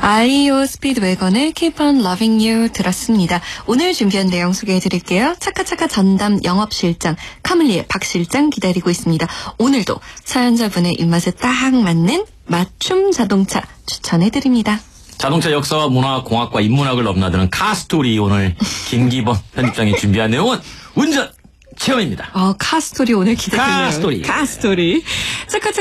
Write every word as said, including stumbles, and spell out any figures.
아이오 스피드웨건의 Keep on Loving You 들었습니다. 오늘 준비한 내용 소개해드릴게요. 차카차카 전담 영업실장 카밀리의 박 실장 기다리고 있습니다. 오늘도 사연자분의 입맛에 딱 맞는 맞춤 자동차 추천해드립니다. 자동차 역사와 문화, 공학과 인문학을 넘나드는 카스토리. 오늘 김기범 편집장이 준비한 내용은 운전 체험입니다. 어, 카스토리 오늘 기대되네요. 카스토리. 카스토리. 차카차카